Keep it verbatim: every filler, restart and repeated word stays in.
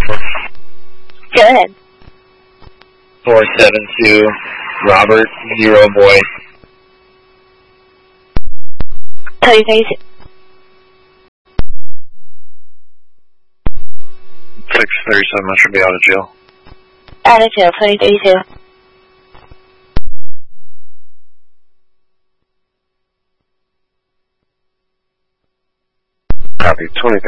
Go ahead. four seven two, Robert, zero boy. Cody thirty-two. six thirty-seven, I should be out of jail. Out of jail, Cody thirty-two. Copy, twenty